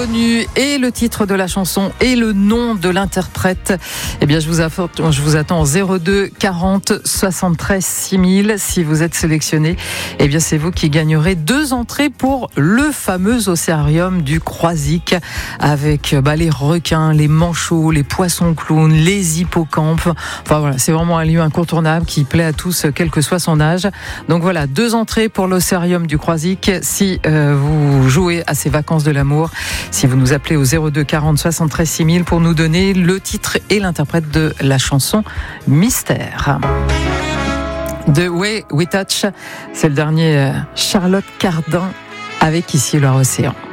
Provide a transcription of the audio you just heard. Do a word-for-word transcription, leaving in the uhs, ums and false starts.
connu et le titre de la chanson et le nom de l'interprète, eh bien je vous, affort, je vous attends au zéro deux quarante soixante-treize six mille. Si vous êtes sélectionné, eh bien c'est vous qui gagnerez deux entrées pour le fameux océarium du Croisic avec bah, les requins, les manchots, les poissons clowns, les hippocampes. Enfin voilà, c'est vraiment un lieu incontournable qui plaît à tous, quel que soit son âge. Donc voilà, deux entrées pour l'océarium du Croisic si euh, vous jouez à ces vacances de l'amour. Si vous nous appelez au zéro deux quarante soixante-treize six mille pour nous donner le titre et l'interprète de la chanson Mystère. The Way We Touch, c'est le dernier Charlotte Cardin avec Ici Loire Océan.